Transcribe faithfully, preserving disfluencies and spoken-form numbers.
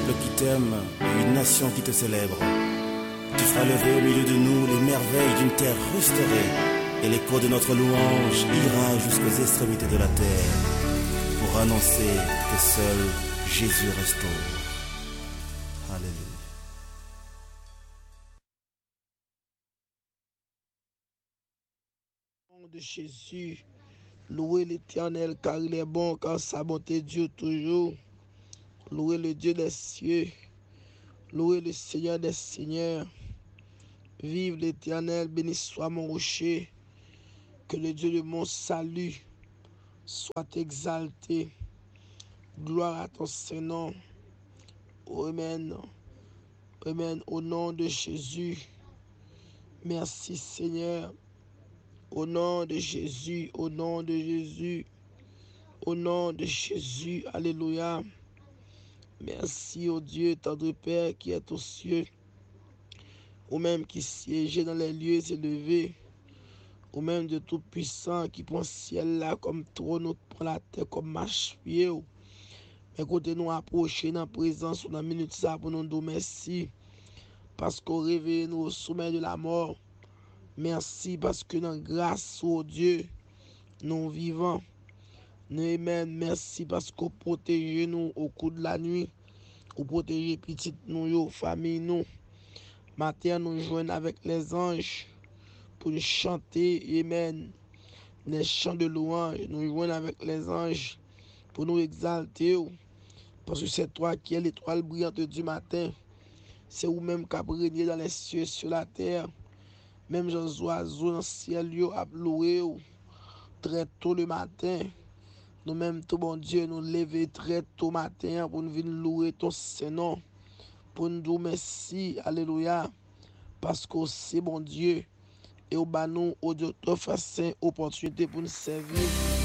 peuple qui t'aime et une nation qui te célèbre. Tu feras lever au milieu de nous les merveilles d'une terre restaurée, et l'écho de notre louange ira jusqu'aux extrémités de la terre, pour annoncer que seul Jésus restaure. Alléluia. Au nom de Jésus, louez l'Éternel car il est bon, car sa bonté dure toujours. Louez le Dieu des cieux, louez le Seigneur des seigneurs. Vive l'Éternel, béni soit mon rocher, que le Dieu de mon salut soit exalté. Gloire à ton Saint-Nom. Amen. Amen. Au nom de Jésus. Merci Seigneur. Au nom de Jésus. Au nom de Jésus. Au nom de Jésus. Alléluia. Merci au Dieu, tendre Père qui est aux cieux. Ou même qui siège dans les lieux élevés. Ou même de tout puissant qui prend le ciel là comme trône, nous prend la terre comme marche-pied. Mais côté nous approcher dans la présence ou dans la minute ça pour nous dire merci. Parce qu'on réveille nous au sommet de la mort. Merci parce que dans grâce au Dieu, nous vivons. Amen. Merci parce qu'on protège nous au cours de la nuit. Qu'on protège petite nous, famille nous. Matin nous joignons avec les anges pour nous chanter. Amen. Les chants de louange. Nous joignons avec les anges pour nous exalter. Parce que c'est toi qui es l'étoile brillante du matin. C'est vous-même qui avez régné dans les cieux sur la terre. Même les oiseaux dans le ciel, ils ont loué très tôt le matin. Nous-mêmes, tout bon Dieu, nous lever très tôt matin pour nous venir louer ton Saint-Nom. Pour nous dire merci, alléluia. Parce que c'est bon Dieu. Et au bas nous, au Dieu, t'offre saint opportunité pour nous servir.